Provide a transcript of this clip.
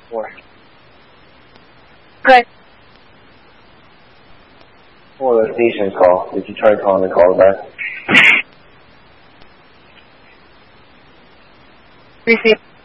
4. Good. Oh, the station call. Did you try calling the call back? Receive.